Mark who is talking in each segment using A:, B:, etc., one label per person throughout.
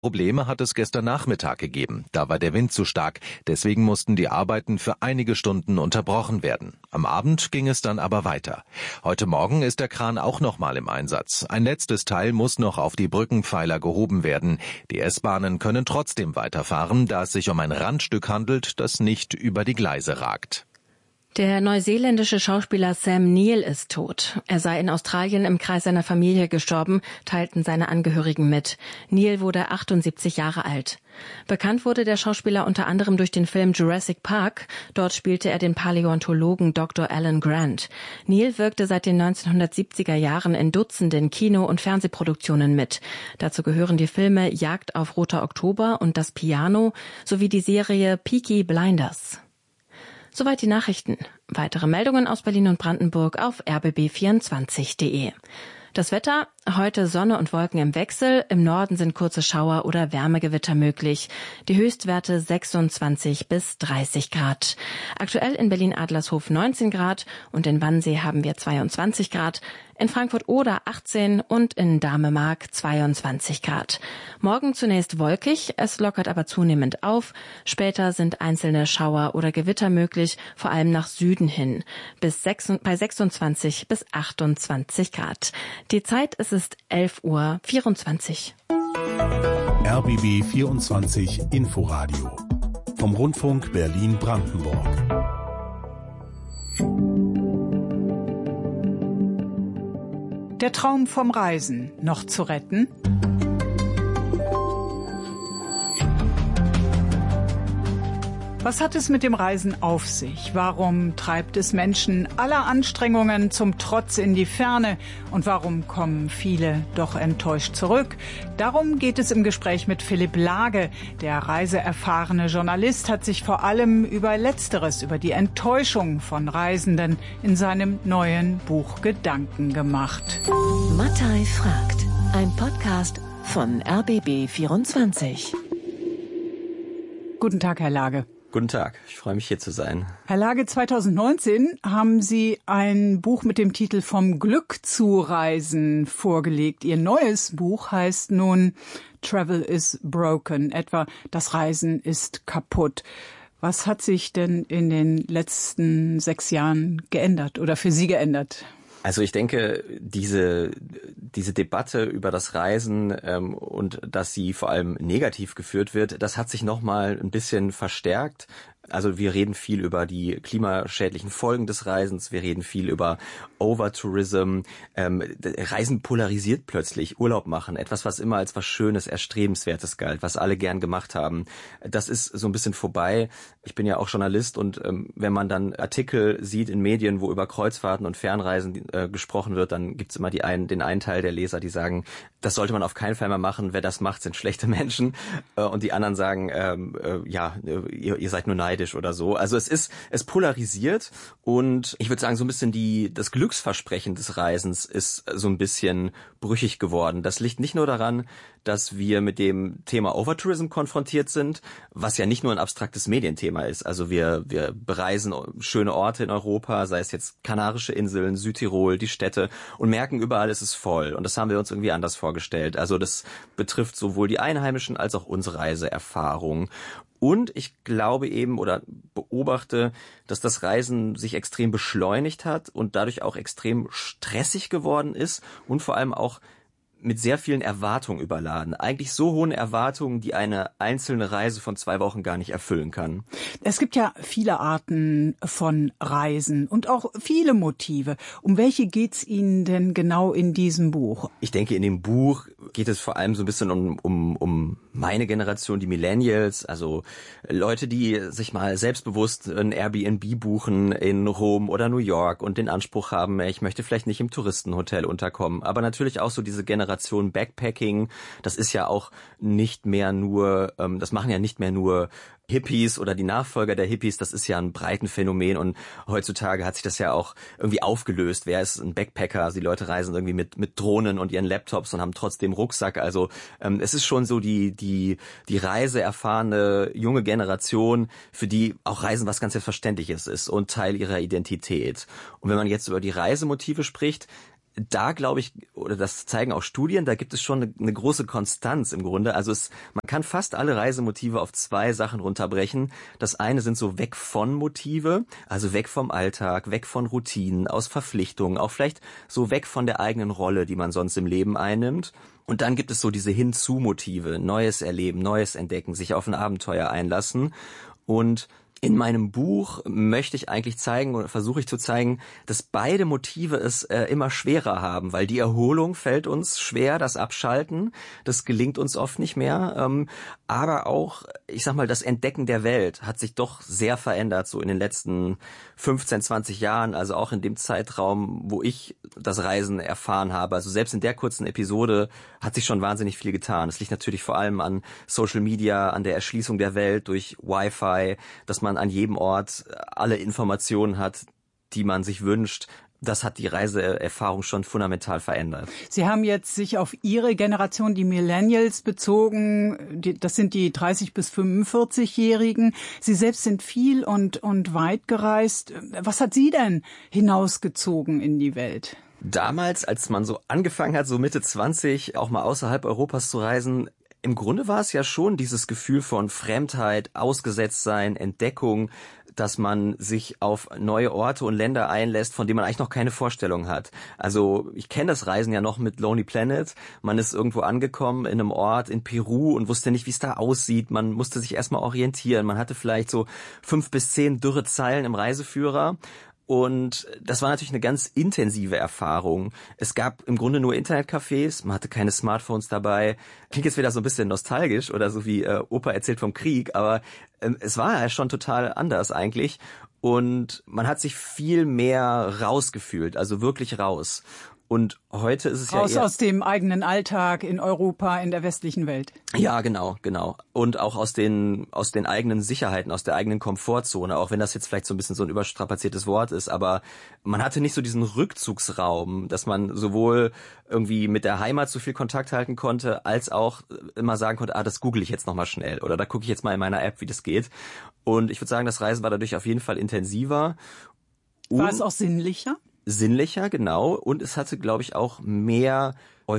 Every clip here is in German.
A: Probleme hat es gestern Nachmittag gegeben. Da war der Wind zu stark. Deswegen mussten die Arbeiten für einige Stunden unterbrochen werden. Am Abend ging es dann aber weiter. Heute Morgen ist der Kran auch noch mal im Einsatz. Ein letztes Teil muss noch auf die Brückenpfeiler gehoben werden. Die S-Bahnen können trotzdem weiterfahren, da es sich um ein Randstück handelt, das nicht über die Gleise ragt.
B: Der neuseeländische Schauspieler Sam Neill ist tot. Er sei in Australien im Kreis seiner Familie gestorben, teilten seine Angehörigen mit. Neill wurde 78 Jahre alt. Bekannt wurde der Schauspieler unter anderem durch den Film Jurassic Park. Dort spielte er den Paläontologen Dr. Alan Grant. Neill wirkte seit den 1970er Jahren in Dutzenden Kino- und Fernsehproduktionen mit. Dazu gehören die Filme Jagd auf Roter Oktober und Das Piano sowie die Serie Peaky Blinders. Soweit die Nachrichten. Weitere Meldungen aus Berlin und Brandenburg auf rbb24.de. Das Wetter, heute Sonne und Wolken im Wechsel. Im Norden sind kurze Schauer oder Wärmegewitter möglich. Die Höchstwerte 26 bis 30 Grad. Aktuell in Berlin-Adlershof 19 Grad und in Wannsee haben wir 22 Grad. In Frankfurt-Oder 18 und in Damemark 22 Grad. Morgen zunächst wolkig, es lockert aber zunehmend auf. Später sind einzelne Schauer oder Gewitter möglich, vor allem nach Süden hin. Bei 26 bis 28 Grad. Die Zeit, es ist 11:24 Uhr.
C: RBB 24 Inforadio vom Rundfunk Berlin-Brandenburg.
D: Der Traum vom Reisen noch zu retten? Was hat es mit dem Reisen auf sich? Warum treibt es Menschen aller Anstrengungen zum Trotz in die Ferne? Und warum kommen viele doch enttäuscht zurück? Darum geht es im Gespräch mit Philipp Lage. Der reiseerfahrene Journalist hat sich vor allem über Letzteres, über die Enttäuschung von Reisenden in seinem neuen Buch Gedanken gemacht.
E: Mattei fragt. Ein Podcast von RBB24.
D: Guten Tag, Herr Lage.
F: Guten Tag, ich freue mich hier zu sein.
D: Herr Lage, 2019 haben Sie ein Buch mit dem Titel Vom Glück zu Reisen vorgelegt. Ihr neues Buch heißt nun Travel is Broken, etwa Das Reisen ist kaputt. Was hat sich denn in den letzten 6 Jahren geändert oder für Sie geändert?
F: Also ich denke, diese Debatte über das Reisen und dass sie vor allem negativ geführt wird, das hat sich nochmal ein bisschen verstärkt. Also wir reden viel über die klimaschädlichen Folgen des Reisens, wir reden viel über Overtourism. Reisen polarisiert plötzlich, Urlaub machen, etwas, was immer als was Schönes, Erstrebenswertes galt, was alle gern gemacht haben. Das ist so ein bisschen vorbei. Ich bin ja auch Journalist und wenn man dann Artikel sieht in Medien, wo über Kreuzfahrten und Fernreisen gesprochen wird, dann gibt's immer den einen Teil der Leser, die sagen, das sollte man auf keinen Fall mehr machen, wer das macht, sind schlechte Menschen. Und die anderen sagen, ihr seid nur neidisch oder so. Also es polarisiert und ich würde sagen, so ein bisschen das Glücksversprechen des Reisens ist so ein bisschen brüchig geworden. Das liegt nicht nur daran, dass wir mit dem Thema Overtourism konfrontiert sind, was ja nicht nur ein abstraktes Medienthema ist. Also wir bereisen schöne Orte in Europa, sei es jetzt Kanarische Inseln, Südtirol, die Städte und merken überall, es ist voll. Und das haben wir uns irgendwie anders vorgestellt. Also das betrifft sowohl die Einheimischen als auch unsere Reiseerfahrung. Und ich glaube eben oder beobachte, dass das Reisen sich extrem beschleunigt hat und dadurch auch extrem stressig geworden ist und vor allem auch mit sehr vielen Erwartungen überladen. Eigentlich so hohen Erwartungen, die eine einzelne Reise von 2 Wochen gar nicht erfüllen kann.
D: Es gibt ja viele Arten von Reisen und auch viele Motive. Um welche geht's Ihnen denn genau in diesem Buch?
F: Ich denke, in dem Buch geht es vor allem so ein bisschen um meine Generation, die Millennials, also Leute, die sich mal selbstbewusst ein Airbnb buchen in Rom oder New York und den Anspruch haben, ich möchte vielleicht nicht im Touristenhotel unterkommen, aber natürlich auch so diese Generation Backpacking, das ist ja auch nicht mehr nur, das machen ja nicht mehr nur Hippies oder die Nachfolger der Hippies, das ist ja ein Breitenphänomen und heutzutage hat sich das ja auch irgendwie aufgelöst. Wer ist ein Backpacker? Also die Leute reisen irgendwie mit Drohnen und ihren Laptops und haben trotzdem Rucksack. Also es ist schon so die reiseerfahrene junge Generation, für die auch Reisen was ganz Selbstverständliches ist und Teil ihrer Identität. Und wenn man jetzt über die Reisemotive spricht, da glaube ich, oder das zeigen auch Studien, da gibt es schon eine große Konstanz im Grunde. Also man kann fast alle Reisemotive auf 2 Sachen runterbrechen. Das eine sind so weg von Motive, also weg vom Alltag, weg von Routinen, aus Verpflichtungen, auch vielleicht so weg von der eigenen Rolle, die man sonst im Leben einnimmt. Und dann gibt es so diese Hinzu-Motive, Neues erleben, Neues entdecken, sich auf ein Abenteuer einlassen. Und in meinem Buch möchte ich eigentlich zeigen oder versuche ich zu zeigen, dass beide Motive es immer schwerer haben, weil die Erholung fällt uns schwer, das Abschalten, das gelingt uns oft nicht mehr. Aber auch, ich sag mal, das Entdecken der Welt hat sich doch sehr verändert, so in den letzten 15, 20 Jahren, also auch in dem Zeitraum, wo ich das Reisen erfahren habe. Also selbst in der kurzen Episode hat sich schon wahnsinnig viel getan. Es liegt natürlich vor allem an Social Media, an der Erschließung der Welt durch Wi-Fi, dass man an jedem Ort alle Informationen hat, die man sich wünscht. Das hat die Reiseerfahrung schon fundamental verändert.
D: Sie haben jetzt sich auf Ihre Generation, die Millennials, bezogen. Das sind die 30- bis 45-Jährigen. Sie selbst sind viel und weit gereist. Was hat Sie denn hinausgezogen in die Welt?
F: Damals, als man so angefangen hat, so Mitte 20, auch mal außerhalb Europas zu reisen, im Grunde war es ja schon dieses Gefühl von Fremdheit, Ausgesetztsein, Entdeckung, dass man sich auf neue Orte und Länder einlässt, von denen man eigentlich noch keine Vorstellung hat. Also ich kenne das Reisen ja noch mit Lonely Planet. Man ist irgendwo angekommen in einem Ort in Peru und wusste nicht, wie es da aussieht. Man musste sich erstmal orientieren. Man hatte vielleicht so 5 bis 10 dürre Zeilen im Reiseführer. Und das war natürlich eine ganz intensive Erfahrung. Es gab im Grunde nur Internetcafés, man hatte keine Smartphones dabei. Klingt jetzt wieder so ein bisschen nostalgisch oder so wie Opa erzählt vom Krieg, aber es war ja schon total anders eigentlich. Und man hat sich viel mehr rausgefühlt, also wirklich raus. Und heute ist es
D: raus
F: ja eher
D: aus dem eigenen Alltag in Europa, in der westlichen Welt.
F: Ja, genau. Und auch aus den eigenen Sicherheiten, aus der eigenen Komfortzone, auch wenn das jetzt vielleicht so ein bisschen so ein überstrapaziertes Wort ist, aber man hatte nicht so diesen Rückzugsraum, dass man sowohl irgendwie mit der Heimat so viel Kontakt halten konnte, als auch immer sagen konnte, das google ich jetzt nochmal schnell oder da gucke ich jetzt mal in meiner App, wie das geht. Und ich würde sagen, das Reisen war dadurch auf jeden Fall intensiver.
D: War es auch sinnlicher?
F: Sinnlicher, genau. Und es hatte, glaube ich, auch mehr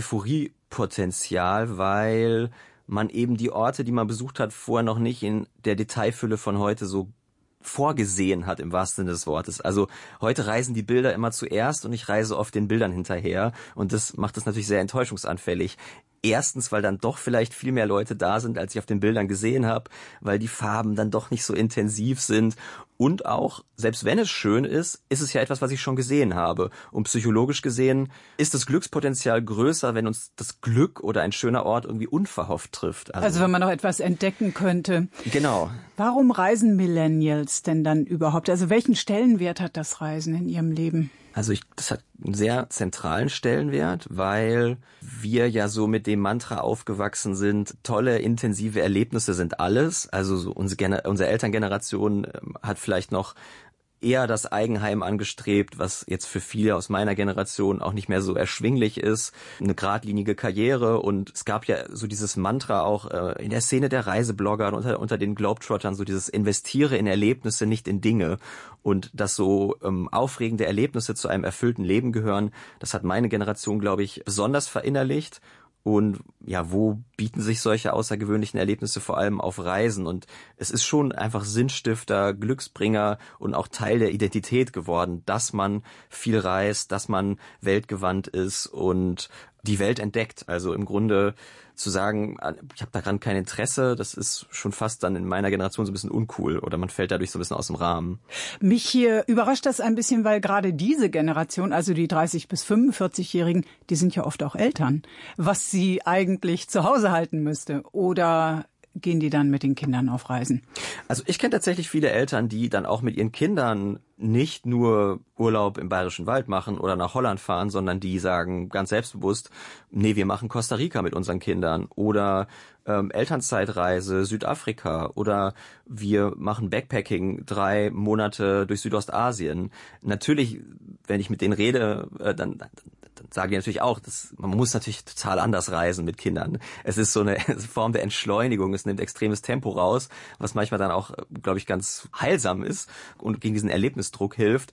F: Euphoriepotenzial, weil man eben die Orte, die man besucht hat, vorher noch nicht in der Detailfülle von heute so vorgesehen hat, im wahrsten Sinne des Wortes. Also heute reisen die Bilder immer zuerst und ich reise oft den Bildern hinterher. Und das macht es natürlich sehr enttäuschungsanfällig. Erstens, weil dann doch vielleicht viel mehr Leute da sind, als ich auf den Bildern gesehen habe, weil die Farben dann doch nicht so intensiv sind. Und auch, selbst wenn es schön ist, ist es ja etwas, was ich schon gesehen habe. Und psychologisch gesehen ist das Glückspotenzial größer, wenn uns das Glück oder ein schöner Ort irgendwie unverhofft trifft.
D: Also wenn man noch etwas entdecken könnte.
F: Genau.
D: Warum reisen Millennials denn dann überhaupt? Also welchen Stellenwert hat das Reisen in ihrem Leben?
F: Also das hat einen sehr zentralen Stellenwert, weil wir ja so mit dem Mantra aufgewachsen sind, tolle, intensive Erlebnisse sind alles. Also so unsere Elterngeneration hat vielleicht noch eher das Eigenheim angestrebt, was jetzt für viele aus meiner Generation auch nicht mehr so erschwinglich ist. Eine geradlinige Karriere und es gab ja so dieses Mantra auch in der Szene der Reiseblogger und unter den Globetrottern, so dieses investiere in Erlebnisse, nicht in Dinge. Und dass so aufregende Erlebnisse zu einem erfüllten Leben gehören, das hat meine Generation, glaube ich, besonders verinnerlicht. Und ja, wo bieten sich solche außergewöhnlichen Erlebnisse vor allem auf Reisen? Und es ist schon einfach Sinnstifter, Glücksbringer und auch Teil der Identität geworden, dass man viel reist, dass man weltgewandt ist und die Welt entdeckt. Also im Grunde zu sagen, ich habe daran kein Interesse, das ist schon fast dann in meiner Generation so ein bisschen uncool oder man fällt dadurch so ein bisschen aus dem Rahmen.
D: Mich hier überrascht das ein bisschen, weil gerade diese Generation, also die 30- bis 45-Jährigen, die sind ja oft auch Eltern, was sie eigentlich zu Hause halten müsste. Oder gehen die dann mit den Kindern auf Reisen?
F: Also ich kenne tatsächlich viele Eltern, die dann auch mit ihren Kindern nicht nur Urlaub im Bayerischen Wald machen oder nach Holland fahren, sondern die sagen ganz selbstbewusst, nee, wir machen Costa Rica mit unseren Kindern oder Elternzeitreise Südafrika oder wir machen Backpacking 3 Monate durch Südostasien. Natürlich, wenn ich mit denen rede, dann sagen die natürlich auch, man muss natürlich total anders reisen mit Kindern. Es ist so eine Form der Entschleunigung, es nimmt extremes Tempo raus, was manchmal dann auch, glaube ich, ganz heilsam ist und gegen diesen Erlebnisdruck hilft.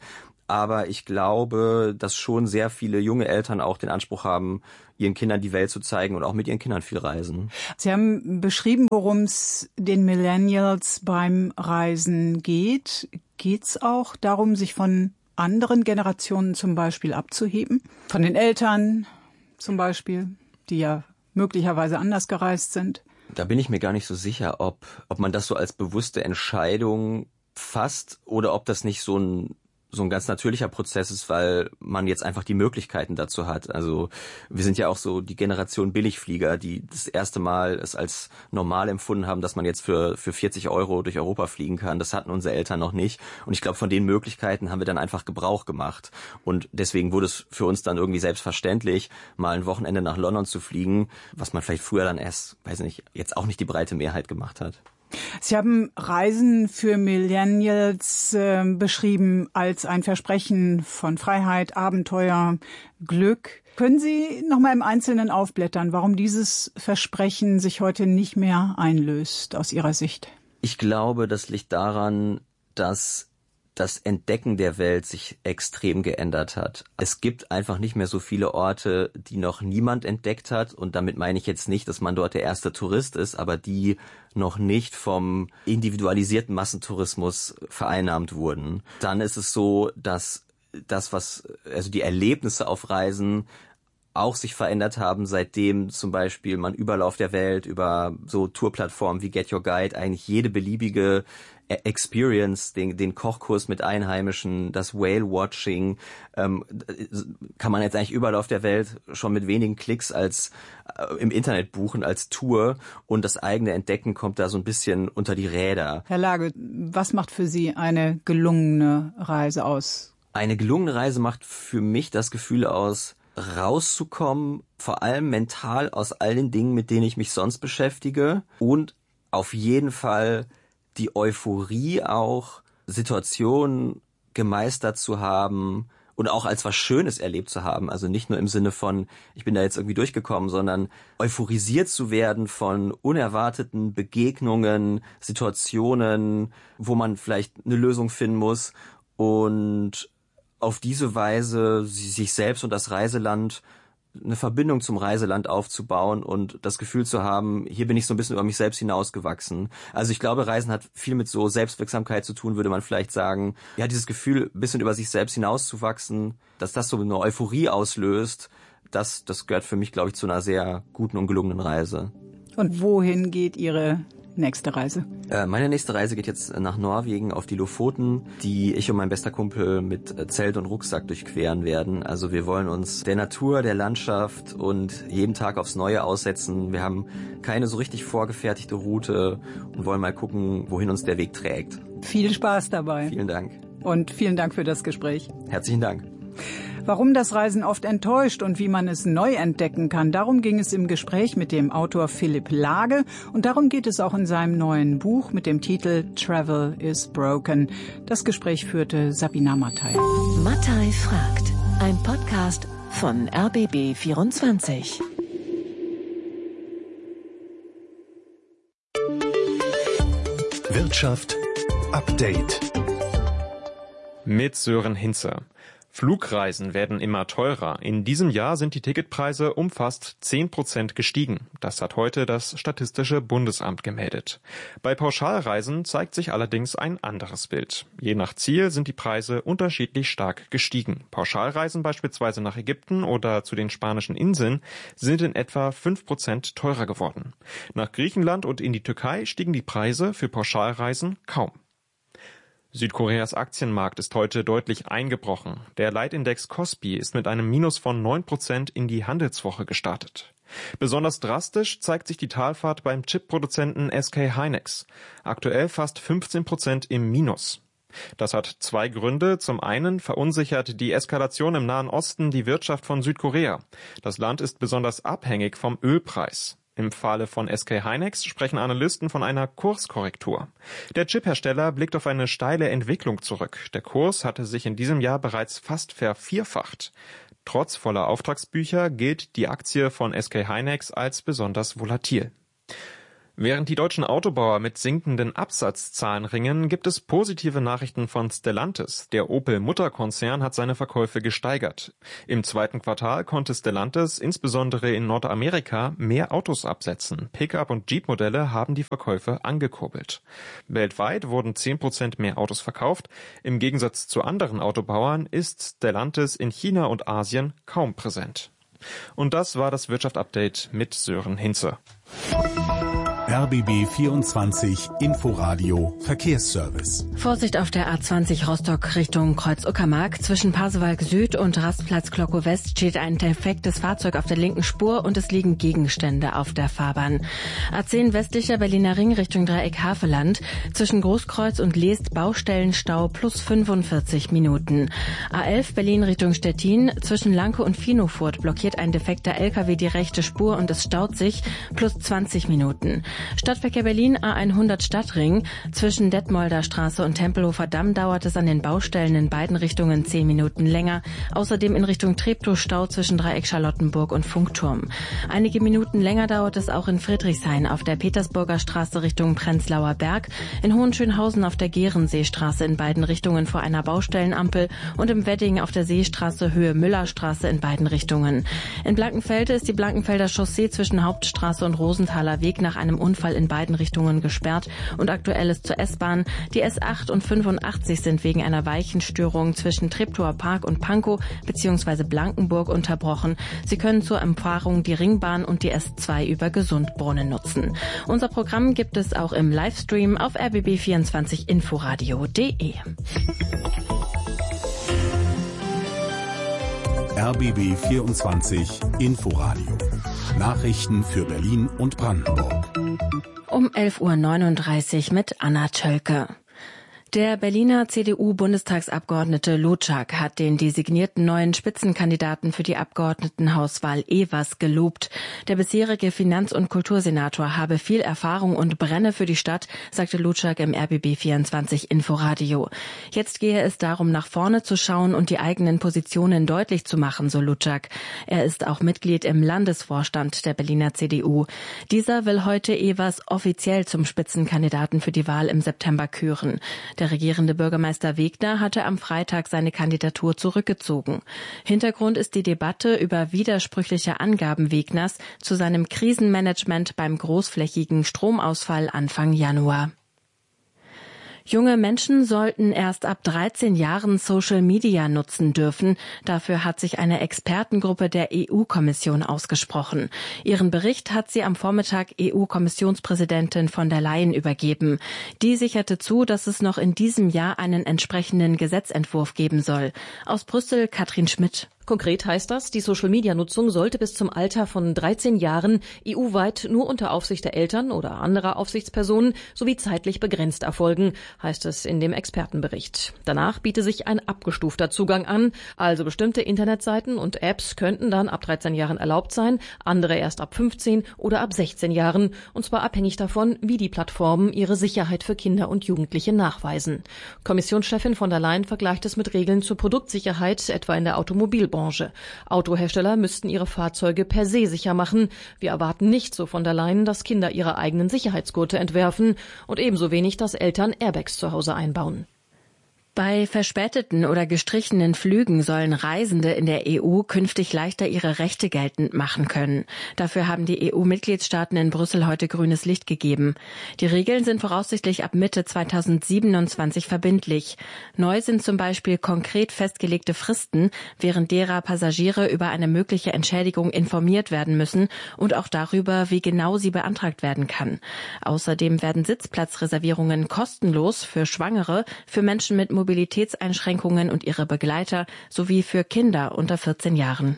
F: Aber ich glaube, dass schon sehr viele junge Eltern auch den Anspruch haben, ihren Kindern die Welt zu zeigen und auch mit ihren Kindern viel reisen.
D: Sie haben beschrieben, worum es den Millennials beim Reisen geht. Geht es auch darum, sich von anderen Generationen zum Beispiel abzuheben? Von den Eltern zum Beispiel, die ja möglicherweise anders gereist sind?
F: Da bin ich mir gar nicht so sicher, ob man das so als bewusste Entscheidung fasst oder ob das nicht so ein ganz natürlicher Prozess ist, weil man jetzt einfach die Möglichkeiten dazu hat. Also wir sind ja auch so die Generation Billigflieger, die das erste Mal es als normal empfunden haben, dass man jetzt für 40 € durch Europa fliegen kann. Das hatten unsere Eltern noch nicht. Und ich glaube, von den Möglichkeiten haben wir dann einfach Gebrauch gemacht. Und deswegen wurde es für uns dann irgendwie selbstverständlich, mal ein Wochenende nach London zu fliegen, was man vielleicht früher dann erst, weiß nicht, jetzt auch nicht die breite Mehrheit gemacht hat.
D: Sie haben Reisen für Millennials beschrieben als ein Versprechen von Freiheit, Abenteuer, Glück. Können Sie noch mal im Einzelnen aufblättern, warum dieses Versprechen sich heute nicht mehr einlöst aus Ihrer Sicht?
F: Ich glaube, das liegt daran, dass das Entdecken der Welt sich extrem geändert hat. Es gibt einfach nicht mehr so viele Orte, die noch niemand entdeckt hat. Und damit meine ich jetzt nicht, dass man dort der erste Tourist ist, aber die noch nicht vom individualisierten Massentourismus vereinnahmt wurden. Dann ist es so, dass die Erlebnisse auf Reisen auch sich verändert haben, seitdem zum Beispiel man überall auf der Welt über so Tourplattformen wie Get Your Guide eigentlich jede beliebige Experience, den Kochkurs mit Einheimischen, das Whale-Watching, kann man jetzt eigentlich überall auf der Welt schon mit wenigen Klicks im Internet buchen als Tour, und das eigene Entdecken kommt da so ein bisschen unter die Räder.
D: Herr Lage, was macht für Sie eine gelungene Reise aus?
F: Eine gelungene Reise macht für mich das Gefühl aus, rauszukommen, vor allem mental aus all den Dingen, mit denen ich mich sonst beschäftige, und auf jeden Fall die Euphorie auch, Situationen gemeistert zu haben und auch als was Schönes erlebt zu haben. Also nicht nur im Sinne von, ich bin da jetzt irgendwie durchgekommen, sondern euphorisiert zu werden von unerwarteten Begegnungen, Situationen, wo man vielleicht eine Lösung finden muss, und auf diese Weise sich selbst und das Reiseland, eine Verbindung zum Reiseland aufzubauen und das Gefühl zu haben, hier bin ich so ein bisschen über mich selbst hinausgewachsen. Also ich glaube, Reisen hat viel mit so Selbstwirksamkeit zu tun, würde man vielleicht sagen. Ja, dieses Gefühl, ein bisschen über sich selbst hinauszuwachsen, dass das so eine Euphorie auslöst, das gehört für mich, glaube ich, zu einer sehr guten und gelungenen Reise.
D: Und wohin geht Ihre nächste Reise?
F: Meine nächste Reise geht jetzt nach Norwegen auf die Lofoten, die ich und mein bester Kumpel mit Zelt und Rucksack durchqueren werden. Also wir wollen uns der Natur, der Landschaft und jeden Tag aufs Neue aussetzen. Wir haben keine so richtig vorgefertigte Route und wollen mal gucken, wohin uns der Weg trägt.
D: Viel Spaß dabei.
F: Vielen Dank.
D: Und vielen Dank für das Gespräch.
F: Herzlichen Dank.
D: Warum das Reisen oft enttäuscht und wie man es neu entdecken kann, darum ging es im Gespräch mit dem Autor Philipp Lage, und darum geht es auch in seinem neuen Buch mit dem Titel Travel is Broken. Das Gespräch führte Sabina Mattei.
E: Mattei fragt, ein Podcast von RBB24.
C: Wirtschaft Update
G: mit Sören Hinze. Flugreisen werden immer teurer. In diesem Jahr sind die Ticketpreise um fast 10% gestiegen. Das hat heute das Statistische Bundesamt gemeldet. Bei Pauschalreisen zeigt sich allerdings ein anderes Bild. Je nach Ziel sind die Preise unterschiedlich stark gestiegen. Pauschalreisen beispielsweise nach Ägypten oder zu den spanischen Inseln sind in etwa 5% teurer geworden. Nach Griechenland und in die Türkei stiegen die Preise für Pauschalreisen kaum. Südkoreas Aktienmarkt ist heute deutlich eingebrochen. Der Leitindex Kospi ist mit einem Minus von 9% in die Handelswoche gestartet. Besonders drastisch zeigt sich die Talfahrt beim Chipproduzenten SK Hynix. Aktuell fast 15% im Minus. Das hat zwei Gründe. Zum einen verunsichert die Eskalation im Nahen Osten die Wirtschaft von Südkorea. Das Land ist besonders abhängig vom Ölpreis. Im Falle von SK Hynix sprechen Analysten von einer Kurskorrektur. Der Chiphersteller blickt auf eine steile Entwicklung zurück. Der Kurs hatte sich in diesem Jahr bereits fast vervierfacht. Trotz voller Auftragsbücher gilt die Aktie von SK Hynix als besonders volatil. Während die deutschen Autobauer mit sinkenden Absatzzahlen ringen, gibt es positive Nachrichten von Stellantis. Der Opel-Mutterkonzern hat seine Verkäufe gesteigert. Im zweiten Quartal konnte Stellantis insbesondere in Nordamerika mehr Autos absetzen. Pickup- und Jeep-Modelle haben die Verkäufe angekurbelt. Weltweit wurden 10% mehr Autos verkauft. Im Gegensatz zu anderen Autobauern ist Stellantis in China und Asien kaum präsent. Und das war das Wirtschaft-Update mit Sören Hinze.
C: RBB 24 Inforadio Verkehrsservice.
B: Vorsicht auf der A20 Rostock Richtung Kreuz-Uckermark. Zwischen Pasewalk Süd und Rastplatz Glockow West steht ein defektes Fahrzeug auf der linken Spur und es liegen Gegenstände auf der Fahrbahn. A10 westlicher Berliner Ring Richtung Dreieck Havelland. Zwischen Großkreuz und Leest Baustellenstau plus 45 Minuten. A11 Berlin Richtung Stettin. Zwischen Lanke und Finofurt blockiert ein defekter LKW die rechte Spur und es staut sich plus 20 Minuten. Stadtverkehr Berlin A100 Stadtring. Zwischen Detmolder Straße und Tempelhofer Damm dauert es an den Baustellen in beiden Richtungen 10 Minuten länger. Außerdem in Richtung Treptow Stau zwischen Dreieck Charlottenburg und Funkturm. Einige Minuten länger dauert es auch in Friedrichshain auf der Petersburger Straße Richtung Prenzlauer Berg, in Hohenschönhausen auf der Gehrenseestraße in beiden Richtungen vor einer Baustellenampel und im Wedding auf der Seestraße Höhe Müllerstraße in beiden Richtungen. In Blankenfelde ist die Blankenfelder Chaussee zwischen Hauptstraße und Rosenthaler Weg nach einem Unfall in beiden Richtungen gesperrt und aktuell ist zur S-Bahn. Die S8 und 85 sind wegen einer Weichenstörung zwischen Treptower Park und Pankow bzw. Blankenburg unterbrochen. Sie können zur Umfahrung die Ringbahn und die S2 über Gesundbrunnen nutzen. Unser Programm gibt es auch im Livestream auf rbb24inforadio.de.
C: RBB 24 Inforadio. Nachrichten für Berlin und Brandenburg.
B: Um 11.39 Uhr mit Anna Tölke. Der Berliner CDU-Bundestagsabgeordnete Lutschak hat den designierten neuen Spitzenkandidaten für die Abgeordnetenhauswahl Evers gelobt. Der bisherige Finanz- und Kultursenator habe viel Erfahrung und brenne für die Stadt, sagte Lutschak im RBB24 Inforadio. Jetzt gehe es darum, nach vorne zu schauen und die eigenen Positionen deutlich zu machen, so Lutschak. Er ist auch Mitglied im Landesvorstand der Berliner CDU. Dieser will heute Evers offiziell zum Spitzenkandidaten für die Wahl im September küren. Der regierende Bürgermeister Wegner hatte am Freitag seine Kandidatur zurückgezogen. Hintergrund ist die Debatte über widersprüchliche Angaben Wegners zu seinem Krisenmanagement beim großflächigen Stromausfall Anfang Januar. Junge Menschen sollten erst ab 13 Jahren Social Media nutzen dürfen. Dafür hat sich eine Expertengruppe der EU-Kommission ausgesprochen. Ihren Bericht hat sie am Vormittag EU-Kommissionspräsidentin von der Leyen übergeben. Die sicherte zu, dass es noch in diesem Jahr einen entsprechenden Gesetzentwurf geben soll. Aus Brüssel Katrin Schmidt.
H: Konkret heißt das, die Social-Media-Nutzung sollte bis zum Alter von 13 Jahren EU-weit nur unter Aufsicht der Eltern oder anderer Aufsichtspersonen sowie zeitlich begrenzt erfolgen, heißt es in dem Expertenbericht. Danach biete sich ein abgestufter Zugang an, also bestimmte Internetseiten und Apps könnten dann ab 13 Jahren erlaubt sein, andere erst ab 15 oder ab 16 Jahren, und zwar abhängig davon, wie die Plattformen ihre Sicherheit für Kinder und Jugendliche nachweisen. Kommissionschefin von der Leyen vergleicht es mit Regeln zur Produktsicherheit, etwa in der Automobilbranche. Autohersteller müssten ihre Fahrzeuge per se sicher machen. Wir erwarten nicht, so von der Leyen, dass Kinder ihre eigenen Sicherheitsgurte entwerfen und ebenso wenig, dass Eltern Airbags zu Hause einbauen.
B: Bei verspäteten oder gestrichenen Flügen sollen Reisende in der EU künftig leichter ihre Rechte geltend machen können. Dafür haben die EU-Mitgliedstaaten in Brüssel heute grünes Licht gegeben. Die Regeln sind voraussichtlich ab Mitte 2027 verbindlich. Neu sind zum Beispiel konkret festgelegte Fristen, während derer Passagiere über eine mögliche Entschädigung informiert werden müssen und auch darüber, wie genau sie beantragt werden kann. Außerdem werden Sitzplatzreservierungen kostenlos für Schwangere, für Menschen mit Mobilitätseinschränkungen und ihre Begleiter sowie für Kinder unter 14 Jahren.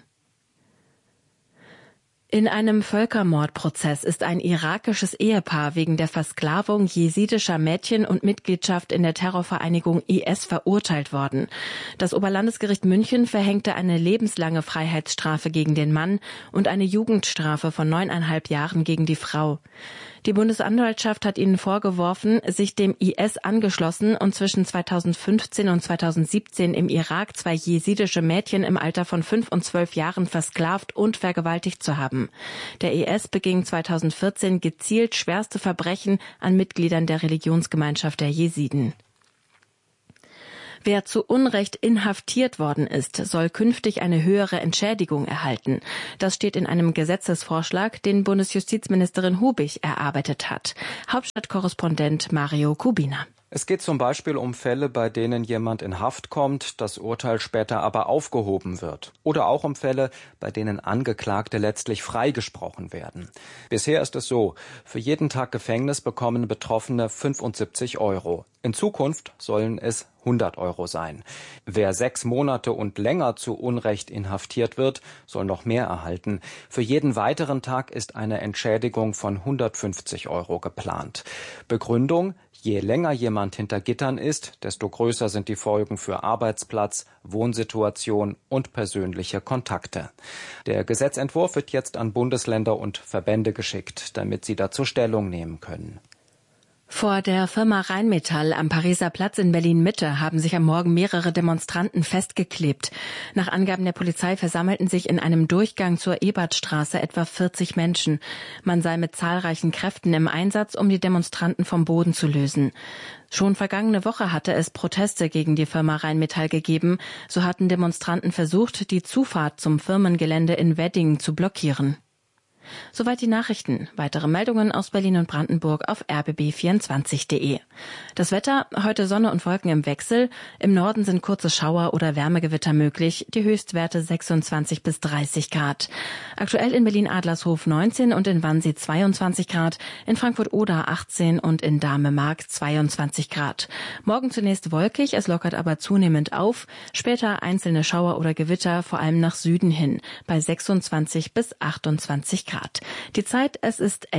B: In einem Völkermordprozess ist ein irakisches Ehepaar wegen der Versklavung jesidischer Mädchen und Mitgliedschaft in der Terrorvereinigung IS verurteilt worden. Das Oberlandesgericht München verhängte eine lebenslange Freiheitsstrafe gegen den Mann und eine Jugendstrafe von 9,5 Jahren gegen die Frau. Die Bundesanwaltschaft hat ihnen vorgeworfen, sich dem IS angeschlossen und zwischen 2015 und 2017 im Irak 2 jesidische Mädchen im Alter von 5 und 12 Jahren versklavt und vergewaltigt zu haben. Der IS beging 2014 gezielt schwerste Verbrechen an Mitgliedern der Religionsgemeinschaft der Jesiden. Wer zu Unrecht inhaftiert worden ist, soll künftig eine höhere Entschädigung erhalten. Das steht in einem Gesetzesvorschlag, den Bundesjustizministerin Hubig erarbeitet hat. Hauptstadtkorrespondent Mario Kubina.
I: Es geht zum Beispiel um Fälle, bei denen jemand in Haft kommt, das Urteil später aber aufgehoben wird. Oder auch um Fälle, bei denen Angeklagte letztlich freigesprochen werden. Bisher ist es so, für jeden Tag Gefängnis bekommen Betroffene 75 €. In Zukunft sollen es 100 € sein. Wer 6 Monate und länger zu Unrecht inhaftiert wird, soll noch mehr erhalten. Für jeden weiteren Tag ist eine Entschädigung von 150 € geplant. Begründung: Je länger jemand hinter Gittern ist, desto größer sind die Folgen für Arbeitsplatz, Wohnsituation und persönliche Kontakte. Der Gesetzentwurf wird jetzt an Bundesländer und Verbände geschickt, damit sie dazu Stellung nehmen können.
B: Vor der Firma Rheinmetall am Pariser Platz in Berlin-Mitte haben sich am Morgen mehrere Demonstranten festgeklebt. Nach Angaben der Polizei versammelten sich in einem Durchgang zur Ebertstraße etwa 40 Menschen. Man sei mit zahlreichen Kräften im Einsatz, um die Demonstranten vom Boden zu lösen. Schon vergangene Woche hatte es Proteste gegen die Firma Rheinmetall gegeben. So hatten Demonstranten versucht, die Zufahrt zum Firmengelände in Wedding zu blockieren. Soweit die Nachrichten. Weitere Meldungen aus Berlin und Brandenburg auf rbb24.de. Das Wetter, heute Sonne und Wolken im Wechsel. Im Norden sind kurze Schauer oder Wärmegewitter möglich. Die Höchstwerte 26 bis 30 Grad. Aktuell in Berlin-Adlershof 19 und in Wannsee 22 Grad. In Frankfurt-Oder 18 und in Dahme-Mark 22 Grad. Morgen zunächst wolkig, es lockert aber zunehmend auf. Später einzelne Schauer oder Gewitter, vor allem nach Süden hin, bei 26 bis 28 Grad. Die Zeit, es ist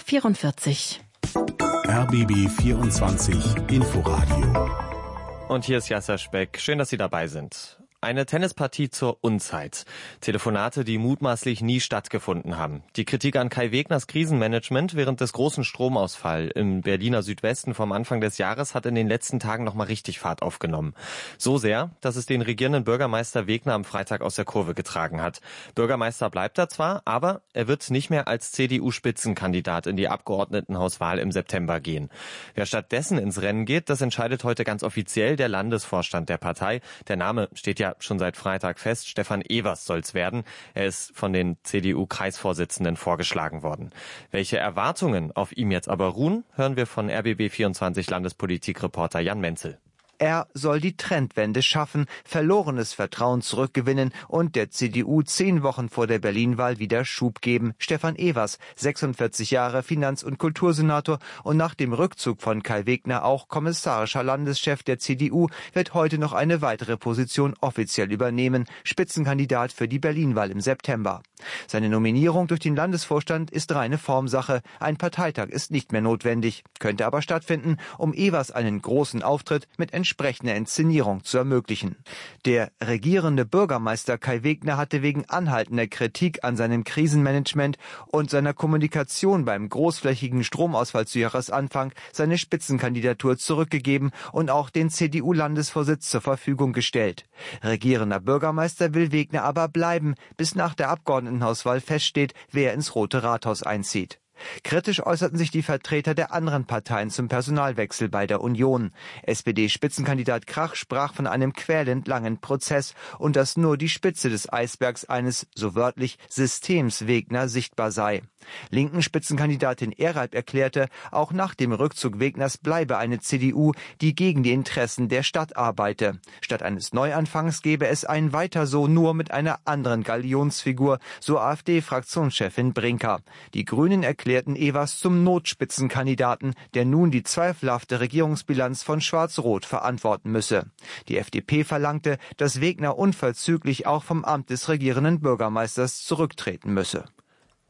B: 11:44 Uhr.
C: RBB 24 Inforadio.
J: Und hier ist Yasser Speck. Schön, dass Sie dabei sind. Eine Tennispartie zur Unzeit. Telefonate, die mutmaßlich nie stattgefunden haben. Die Kritik an Kai Wegners Krisenmanagement während des großen Stromausfalls im Berliner Südwesten vom Anfang des Jahres hat in den letzten Tagen nochmal richtig Fahrt aufgenommen. So sehr, dass es den regierenden Bürgermeister Wegner am Freitag aus der Kurve getragen hat. Bürgermeister bleibt er zwar, aber er wird nicht mehr als CDU-Spitzenkandidat in die Abgeordnetenhauswahl im September gehen. Wer stattdessen ins Rennen geht, das entscheidet heute ganz offiziell der Landesvorstand der Partei. Der Name steht ja schon seit Freitag fest. Stefan Evers soll's werden. Er ist von den CDU-Kreisvorsitzenden vorgeschlagen worden. Welche Erwartungen auf ihm jetzt aber ruhen, hören wir von RBB24 Landespolitikreporter Jan Menzel.
K: Er soll die Trendwende schaffen, verlorenes Vertrauen zurückgewinnen und der CDU 10 Wochen vor der Berlin-Wahl wieder Schub geben. Stefan Evers, 46 Jahre, Finanz- und Kultursenator und nach dem Rückzug von Kai Wegner auch kommissarischer Landeschef der CDU, wird heute noch eine weitere Position offiziell übernehmen, Spitzenkandidat für die Berlin-Wahl im September. Seine Nominierung durch den Landesvorstand ist reine Formsache. Ein Parteitag ist nicht mehr notwendig, könnte aber stattfinden, um Evers einen großen Auftritt mit entsprechender Inszenierung zu ermöglichen. Der regierende Bürgermeister Kai Wegner hatte wegen anhaltender Kritik an seinem Krisenmanagement und seiner Kommunikation beim großflächigen Stromausfall zu Jahresanfang seine Spitzenkandidatur zurückgegeben und auch den CDU-Landesvorsitz zur Verfügung gestellt. Regierender Bürgermeister will Wegner aber bleiben, bis nach der Abgeordnetenhauswahl feststeht, wer ins Rote Rathaus einzieht. Kritisch äußerten sich die Vertreter der anderen Parteien zum Personalwechsel bei der Union. SPD-Spitzenkandidat Krach sprach von einem quälend langen Prozess und dass nur die Spitze des Eisbergs eines, so wörtlich, Systems Wegner sichtbar sei. Linken Spitzenkandidatin Ereib erklärte, auch nach dem Rückzug Wegners bleibe eine CDU, die gegen die Interessen der Stadt arbeite. Statt eines Neuanfangs gebe es ein Weiter so, nur mit einer anderen Galionsfigur, so AfD-Fraktionschefin Brinker. Die Grünen erklärten Evers zum Notspitzenkandidaten, der nun die zweifelhafte Regierungsbilanz von Schwarz-Rot verantworten müsse. Die FDP verlangte, dass Wegner unverzüglich auch vom Amt des regierenden Bürgermeisters zurücktreten müsse.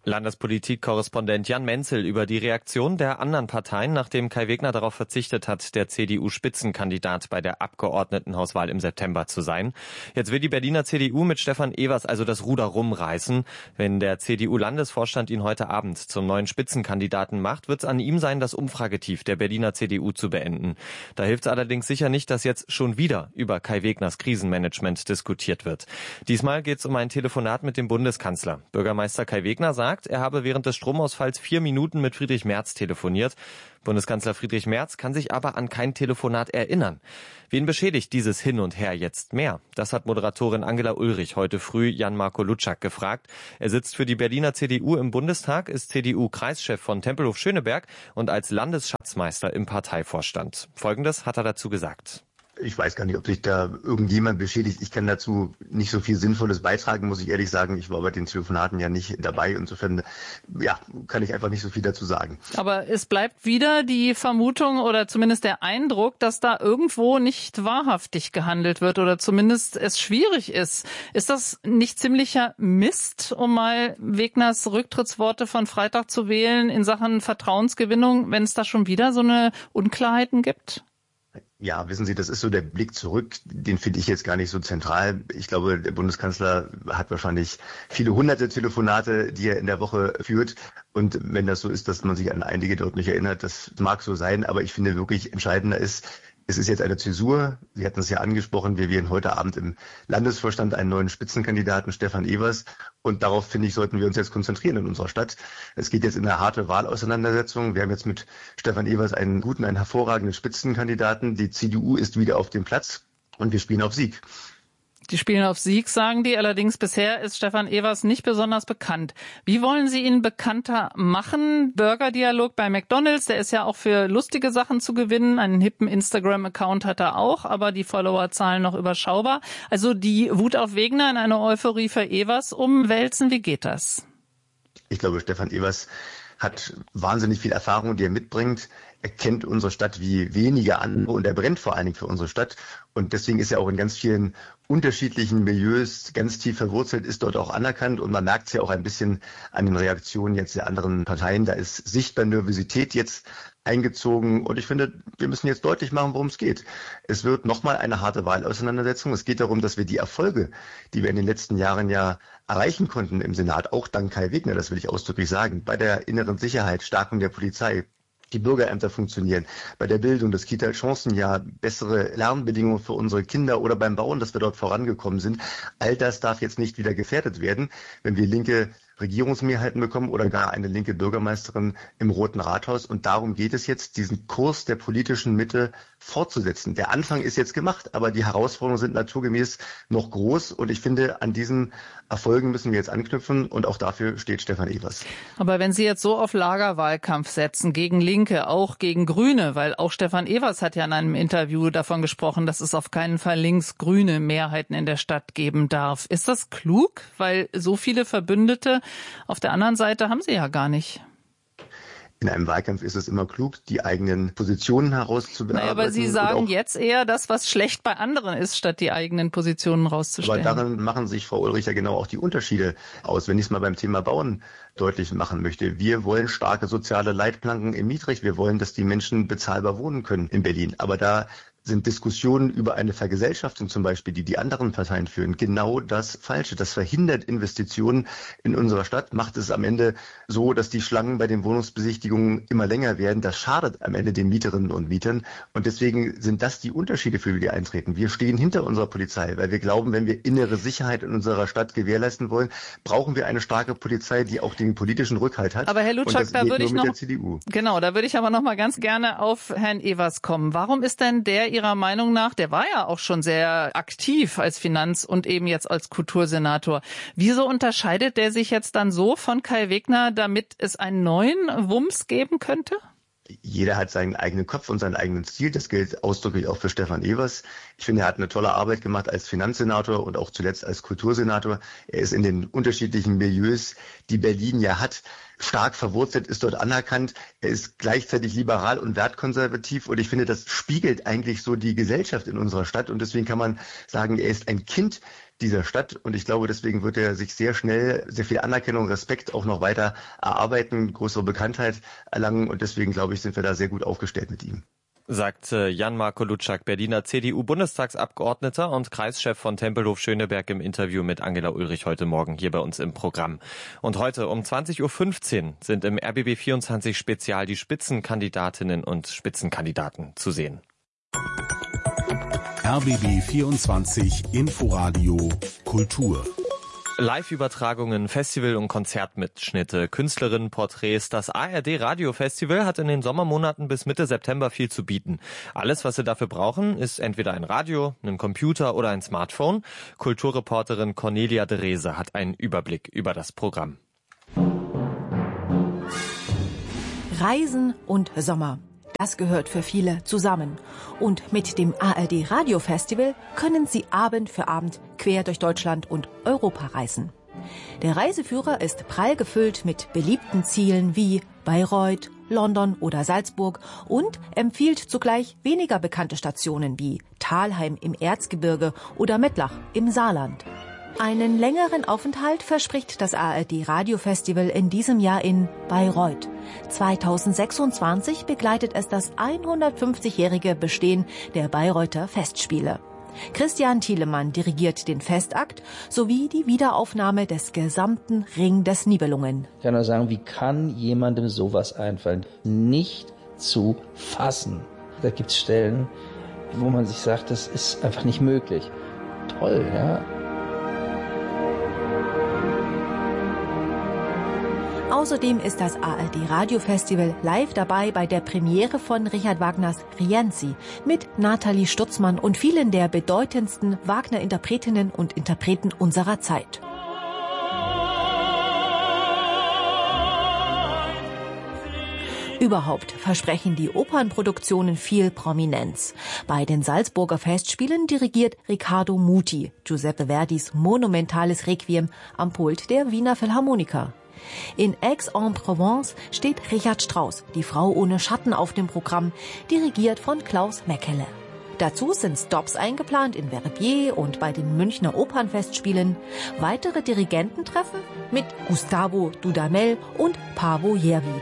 J: Landespolitik-Korrespondent Jan Menzel über die Reaktion der anderen Parteien, nachdem Kai Wegner darauf verzichtet hat, der CDU-Spitzenkandidat bei der Abgeordnetenhauswahl im September zu sein. Jetzt will die Berliner CDU mit Stefan Evers also das Ruder rumreißen. Wenn der CDU-Landesvorstand ihn heute Abend zum neuen Spitzenkandidaten macht, wird es an ihm sein, das Umfragetief der Berliner CDU zu beenden. Da hilft es allerdings sicher nicht, dass jetzt schon wieder über Kai Wegners Krisenmanagement diskutiert wird. Diesmal geht es um ein Telefonat mit dem Bundeskanzler. Bürgermeister Kai Wegner sagt, er habe während des Stromausfalls 4 Minuten mit Friedrich Merz telefoniert. Bundeskanzler Friedrich Merz kann sich aber an kein Telefonat erinnern. Wen beschädigt dieses Hin und Her jetzt mehr? Das hat Moderatorin Angela Ulrich heute früh Jan-Marco Lutschak gefragt. Er sitzt für die Berliner CDU im Bundestag, ist CDU-Kreischef von Tempelhof-Schöneberg und als Landesschatzmeister im Parteivorstand. Folgendes hat er dazu gesagt.
L: Ich weiß gar nicht, ob sich da irgendjemand beschädigt. Ich kann dazu nicht so viel Sinnvolles beitragen, muss ich ehrlich sagen. Ich war bei den Telefonaten ja nicht dabei. Insofern, ja, kann ich einfach nicht so viel dazu sagen.
M: Aber es bleibt wieder die Vermutung oder zumindest der Eindruck, dass da irgendwo nicht wahrhaftig gehandelt wird oder zumindest es schwierig ist. Ist das nicht ziemlicher Mist, um mal Wegners Rücktrittsworte von Freitag zu wählen in Sachen Vertrauensgewinnung, wenn es da schon wieder so eine Unklarheiten gibt?
L: Ja, wissen Sie, das ist so der Blick zurück, den finde ich jetzt gar nicht so zentral. Ich glaube, der Bundeskanzler hat wahrscheinlich viele hunderte Telefonate, die er in der Woche führt. Und wenn das so ist, dass man sich an einige dort nicht erinnert, das mag so sein. Aber ich finde wirklich entscheidender ist, es ist jetzt eine Zäsur. Sie hatten es ja angesprochen. Wir wählen heute Abend im Landesvorstand einen neuen Spitzenkandidaten, Stefan Evers. Und darauf, finde ich, sollten wir uns jetzt konzentrieren in unserer Stadt. Es geht jetzt in eine harte Wahlauseinandersetzung. Wir haben jetzt mit Stefan Evers einen guten, einen hervorragenden Spitzenkandidaten. Die CDU ist wieder auf dem Platz und wir spielen auf Sieg.
M: Die spielen auf Sieg, sagen die. Allerdings bisher ist Stefan Evers nicht besonders bekannt. Wie wollen Sie ihn bekannter machen? Burgerdialog bei McDonald's, der ist ja auch für lustige Sachen zu gewinnen. Einen hippen Instagram-Account hat er auch, aber die Followerzahlen noch überschaubar. Also die Wut auf Wegner in eine Euphorie für Evers umwälzen. Wie geht das?
L: Ich glaube, Stefan Evers hat wahnsinnig viel Erfahrung, die er mitbringt. Er kennt unsere Stadt wie wenige andere und er brennt vor allen Dingen für unsere Stadt. Und deswegen ist er auch in ganz vielen unterschiedlichen Milieus ganz tief verwurzelt, ist dort auch anerkannt. Und man merkt es ja auch ein bisschen an den Reaktionen jetzt der anderen Parteien. Da ist sichtbar Nervosität jetzt eingezogen. Und ich finde, wir müssen jetzt deutlich machen, worum es geht. Es wird nochmal eine harte Wahlauseinandersetzung. Es geht darum, dass wir die Erfolge, die wir in den letzten Jahren ja erreichen konnten im Senat, auch dank Kai Wegner, das will ich ausdrücklich sagen, bei der inneren Sicherheit, Stärkung der Polizei, die Bürgerämter funktionieren, bei der Bildung, das Kita-Chancenjahr, bessere Lernbedingungen für unsere Kinder oder beim Bauen, dass wir dort vorangekommen sind. All das darf jetzt nicht wieder gefährdet werden, wenn wir linke Regierungsmehrheiten bekommen oder gar eine linke Bürgermeisterin im Roten Rathaus. Und darum geht es jetzt, diesen Kurs der politischen Mitte fortzusetzen. Der Anfang ist jetzt gemacht, aber die Herausforderungen sind naturgemäß noch groß. Und ich finde, an diesen Erfolgen müssen wir jetzt anknüpfen. Und auch dafür steht Stefan Evers.
M: Aber wenn Sie jetzt so auf Lagerwahlkampf setzen, gegen Linke, auch gegen Grüne, weil auch Stefan Evers hat ja in einem Interview davon gesprochen, dass es auf keinen Fall links-grüne Mehrheiten in der Stadt geben darf. Ist das klug? Weil so viele Verbündete auf der anderen Seite haben Sie ja gar nicht.
L: In einem Wahlkampf ist es immer klug, die eigenen Positionen herauszubearbeiten.
M: Naja, aber Sie sagen jetzt eher das, was schlecht bei anderen ist, statt die eigenen Positionen rauszustellen.
L: Aber darin machen sich, Frau Ulrich, ja genau auch die Unterschiede aus. Wenn ich es mal beim Thema Bauen deutlich machen möchte. Wir wollen starke soziale Leitplanken im Mietrecht. Wir wollen, dass die Menschen bezahlbar wohnen können in Berlin. Aber da sind Diskussionen über eine Vergesellschaftung zum Beispiel, die anderen Parteien führen, genau das Falsche. Das verhindert Investitionen in unserer Stadt, macht es am Ende so, dass die Schlangen bei den Wohnungsbesichtigungen immer länger werden. Das schadet am Ende den Mieterinnen und Mietern. Und deswegen sind das die Unterschiede, für die wir eintreten. Wir stehen hinter unserer Polizei, weil wir glauben, wenn wir innere Sicherheit in unserer Stadt gewährleisten wollen, brauchen wir eine starke Polizei, die auch den politischen Rückhalt hat.
M: Aber Herr Lutschak, da würde ich noch, genau, da würde ich aber noch mal ganz gerne auf Herrn Evers kommen. Warum ist denn der Ihrer Meinung nach, der war ja auch schon sehr aktiv als Finanz- und eben jetzt als Kultursenator. Wieso unterscheidet der sich jetzt dann so von Kai Wegner, damit es einen neuen Wumms geben könnte?
L: Jeder hat seinen eigenen Kopf und sein eigenes Ziel. Das gilt ausdrücklich auch für Stefan Evers. Ich finde, er hat eine tolle Arbeit gemacht als Finanzsenator und auch zuletzt als Kultursenator. Er ist in den unterschiedlichen Milieus, die Berlin ja hat, stark verwurzelt, ist dort anerkannt. Er ist gleichzeitig liberal und wertkonservativ und ich finde, das spiegelt eigentlich so die Gesellschaft in unserer Stadt und deswegen kann man sagen, er ist ein Kind dieser Stadt und ich glaube, deswegen wird er sich sehr schnell sehr viel Anerkennung, Respekt auch noch weiter erarbeiten, größere Bekanntheit erlangen und deswegen glaube ich, sind wir da sehr gut aufgestellt mit ihm.
J: Sagt Jan-Marco Lutschak, Berliner CDU-Bundestagsabgeordneter und Kreischef von Tempelhof-Schöneberg im Interview mit Angela Ulrich heute Morgen hier bei uns im Programm. Und heute um 20.15 Uhr sind im RBB 24 Spezial die Spitzenkandidatinnen und Spitzenkandidaten zu sehen.
C: RBB 24 Inforadio Kultur.
J: Live-Übertragungen, Festival- und Konzertmitschnitte, Künstlerinnenporträts. Das ARD-Radio-Festival hat in den Sommermonaten bis Mitte September viel zu bieten. Alles, was Sie dafür brauchen, ist entweder ein Radio, ein Computer oder ein Smartphone. Kulturreporterin Cornelia Drese hat einen Überblick über das Programm.
N: Reisen und Sommer. Das gehört für viele zusammen. Und mit dem ARD Radio Festival können Sie Abend für Abend quer durch Deutschland und Europa reisen. Der Reiseführer ist prall gefüllt mit beliebten Zielen wie Bayreuth, London oder Salzburg und empfiehlt zugleich weniger bekannte Stationen wie Thalheim im Erzgebirge oder Mettlach im Saarland. Einen längeren Aufenthalt verspricht das ARD Radio Festival in diesem Jahr in Bayreuth. 2026 begleitet es das 150-jährige Bestehen der Bayreuther Festspiele. Christian Thielemann dirigiert den Festakt sowie die Wiederaufnahme des gesamten Ring des Nibelungen.
O: Ich kann nur sagen, wie kann jemandem sowas einfallen? Nicht zu fassen. Da gibt es Stellen, wo man sich sagt, das ist einfach nicht möglich. Toll, ja.
N: Außerdem ist das ARD Radio Festival live dabei bei der Premiere von Richard Wagners Rienzi mit Nathalie Stutzmann und vielen der bedeutendsten Wagner-Interpretinnen und Interpreten unserer Zeit. Überhaupt versprechen die Opernproduktionen viel Prominenz. Bei den Salzburger Festspielen dirigiert Riccardo Muti, Giuseppe Verdis monumentales Requiem am Pult der Wiener Philharmoniker. In Aix-en-Provence steht Richard Strauss, die Frau ohne Schatten, auf dem Programm, dirigiert von Klaus Mekele. Dazu sind Stops eingeplant in Verbier und bei den Münchner Opernfestspielen. Weitere Dirigententreffen mit Gustavo Dudamel und Paavo Järvi.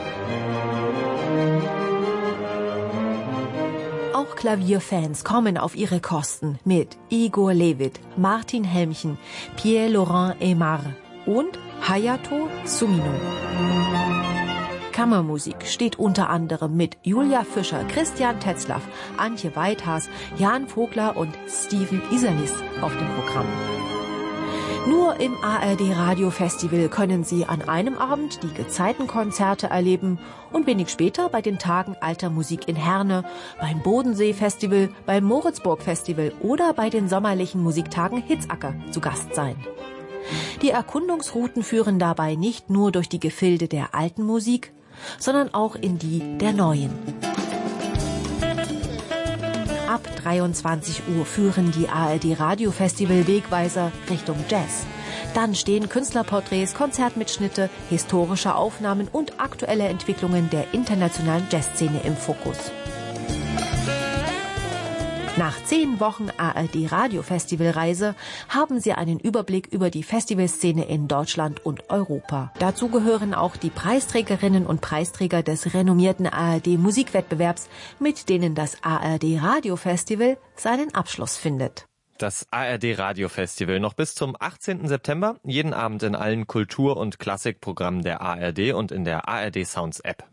N: Auch Klavierfans kommen auf ihre Kosten mit Igor Levit, Martin Helmchen, Pierre-Laurent Aimard und Hayato Sumino. Kammermusik steht unter anderem mit Julia Fischer, Christian Tetzlaff, Antje Weithas, Jan Vogler und Steven Isernis auf dem Programm. Nur im ARD Radio Festival können Sie an einem Abend die Gezeitenkonzerte erleben und wenig später bei den Tagen alter Musik in Herne, beim Bodensee Festival, beim Moritzburg Festival oder bei den sommerlichen Musiktagen Hitzacker zu Gast sein. Die Erkundungsrouten führen dabei nicht nur durch die Gefilde der alten Musik, sondern auch in die der neuen. Ab 23 Uhr führen die ARD Radio Festival Wegweiser Richtung Jazz. Dann stehen Künstlerporträts, Konzertmitschnitte, historische Aufnahmen und aktuelle Entwicklungen der internationalen Jazzszene im Fokus. Nach 10 Wochen ARD Radio Festivalreise haben Sie einen Überblick über die Festivalszene in Deutschland und Europa. Dazu gehören auch die Preisträgerinnen und Preisträger des renommierten ARD Musikwettbewerbs, mit denen das ARD Radio Festival seinen Abschluss findet.
J: Das ARD Radio Festival noch bis zum 18. September, jeden Abend in allen Kultur- und Klassikprogrammen der ARD und in der ARD Sounds App.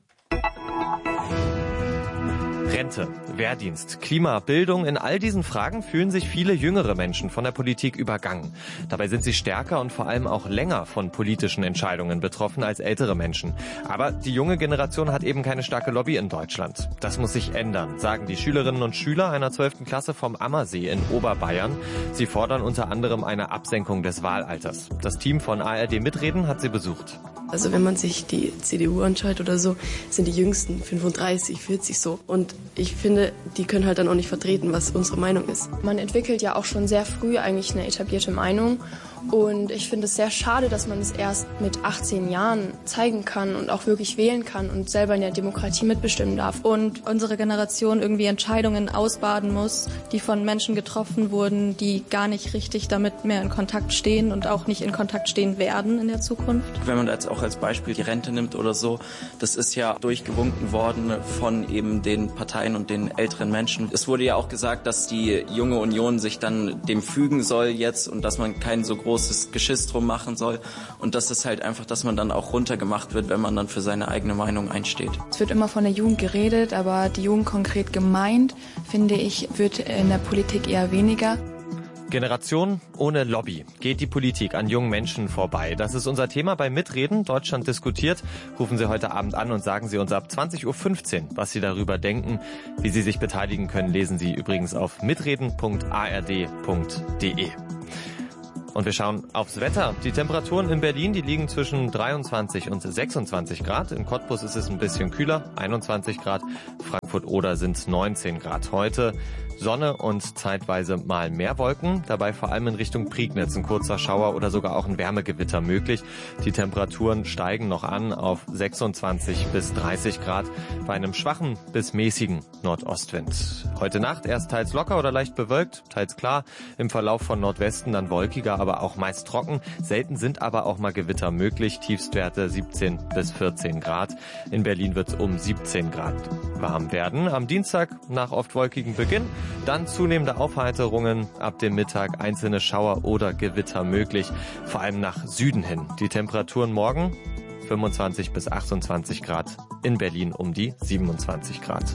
J: Rente, Wehrdienst, Klima, Bildung, in all diesen Fragen fühlen sich viele jüngere Menschen von der Politik übergangen. Dabei sind sie stärker und vor allem auch länger von politischen Entscheidungen betroffen als ältere Menschen. Aber die junge Generation hat eben keine starke Lobby in Deutschland. Das muss sich ändern, sagen die Schülerinnen und Schüler einer 12. Klasse vom Ammersee in Oberbayern. Sie fordern unter anderem eine Absenkung des Wahlalters. Das Team von ARD Mitreden hat sie besucht.
P: Also wenn man sich die CDU anschaut oder so, sind die Jüngsten 35, 40 so. Und ich finde, die können halt dann auch nicht vertreten, was unsere Meinung ist.
Q: Man entwickelt ja auch schon sehr früh eigentlich eine etablierte Meinung
P: Und ich finde es sehr schade, dass man es erst mit 18 Jahren zeigen kann und auch wirklich wählen kann und selber in der Demokratie mitbestimmen darf. Und unsere Generation irgendwie Entscheidungen ausbaden muss, die von Menschen getroffen wurden, die gar nicht richtig damit mehr in Kontakt stehen und auch nicht in Kontakt stehen werden in der Zukunft.
Q: Wenn man jetzt auch als Beispiel die Rente nimmt oder so, das ist ja durchgewunken worden von eben den Parteien und den älteren Menschen. Es wurde ja auch gesagt, dass die junge Union sich dann dem fügen soll jetzt und dass man kein so großes Geschiss drum machen soll. Und das ist halt einfach, dass man dann auch runtergemacht wird, wenn man dann für seine eigene Meinung einsteht.
R: Es wird immer von der Jugend geredet, aber die Jugend konkret gemeint, finde ich, wird in der Politik eher weniger.
J: Generation ohne Lobby. Geht die Politik an jungen Menschen vorbei? Das ist unser Thema bei Mitreden. Deutschland diskutiert. Rufen Sie heute Abend an und sagen Sie uns ab 20.15 Uhr, was Sie darüber denken. Wie Sie sich beteiligen können, lesen Sie übrigens auf mitreden.ard.de. Und wir schauen aufs Wetter. Die Temperaturen in Berlin, die liegen zwischen 23 und 26 Grad. In Cottbus ist es ein bisschen kühler, 21 Grad. Frankfurt-Oder sind 19 Grad. Heute Sonne und zeitweise mal mehr Wolken. Dabei vor allem in Richtung Prignitz ein kurzer Schauer oder sogar auch ein Wärmegewitter möglich. Die Temperaturen steigen noch an auf 26 bis 30 Grad bei einem schwachen bis mäßigen Nordostwind. Heute Nacht erst teils locker oder leicht bewölkt, teils klar. Im Verlauf von Nordwesten dann wolkiger, aber auch meist trocken. Selten sind aber auch mal Gewitter möglich. Tiefstwerte 17 bis 14 Grad. In Berlin wird es um 17 Grad warm werden. Am Dienstag nach oft wolkigem Beginn. Dann zunehmende Aufheiterungen, ab dem Mittag einzelne Schauer oder Gewitter möglich, vor allem nach Süden hin. Die Temperaturen morgen 25 bis 28 Grad, in Berlin um die 27 Grad.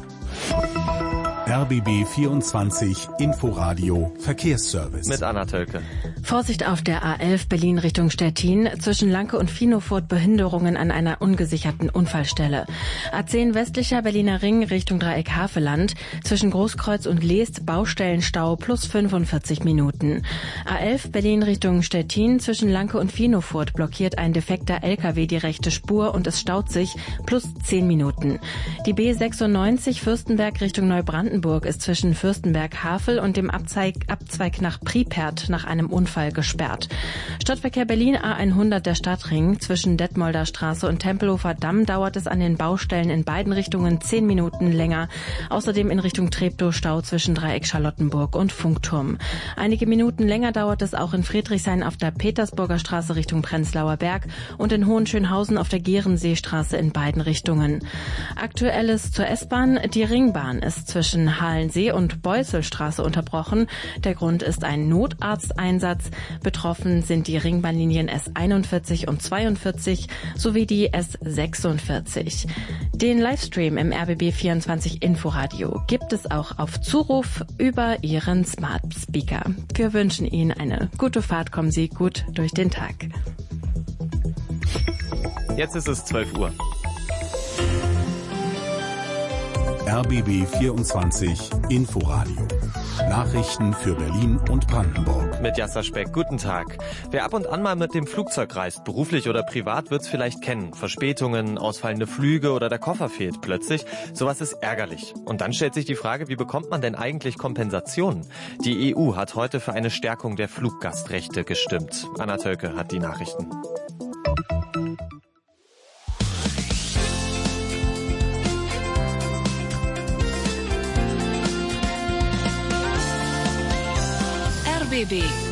C: RBB 24 Inforadio Verkehrsservice.
J: Mit Anna Tölke.
B: Vorsicht auf der A11 Berlin Richtung Stettin. Zwischen Lanke und Finofurt Behinderungen an einer ungesicherten Unfallstelle. A10 westlicher Berliner Ring Richtung Dreieck Havelland. Zwischen Großkreuz und Leest Baustellenstau plus 45 Minuten. A11 Berlin Richtung Stettin. Zwischen Lanke und Finofurt blockiert ein defekter LKW die rechte Spur und es staut sich plus 10 Minuten. Die B96 Fürstenberg Richtung Neubrandenburg ist zwischen Fürstenberg-Havel und dem Abzweig nach Pripert nach einem Unfall gesperrt. Stadtverkehr Berlin A100 der Stadtring. Zwischen Detmolder Straße und Tempelhofer Damm dauert es an den Baustellen in beiden Richtungen 10 Minuten länger. Außerdem in Richtung Treptow Stau zwischen Dreieck Charlottenburg und Funkturm. Einige Minuten länger dauert es auch in Friedrichshain auf der Petersburger Straße Richtung Prenzlauer Berg und in Hohenschönhausen auf der Gerenseestraße in beiden Richtungen. Aktuelles zur S-Bahn. Die Ringbahn ist zwischen Halensee und Beutzelstraße unterbrochen. Der Grund ist ein Notarzteinsatz. Betroffen sind die Ringbahnlinien S41 und 42 sowie die S46. Den Livestream im RBB 24 Inforadio gibt es auch auf Zuruf über Ihren Smart Speaker. Wir wünschen Ihnen eine gute Fahrt. Kommen Sie gut durch den Tag.
J: Jetzt ist es 12 Uhr.
C: RBB 24 Inforadio. Nachrichten für Berlin und Brandenburg.
J: Mit Jasser Speck, guten Tag. Wer ab und an mal mit dem Flugzeug reist, beruflich oder privat, wird's vielleicht kennen. Verspätungen, ausfallende Flüge oder der Koffer fehlt plötzlich. Sowas ist ärgerlich. Und dann stellt sich die Frage, wie bekommt man denn eigentlich Kompensationen? Die EU hat heute für eine Stärkung der Fluggastrechte gestimmt. Anna Tölke hat die Nachrichten.
E: RBB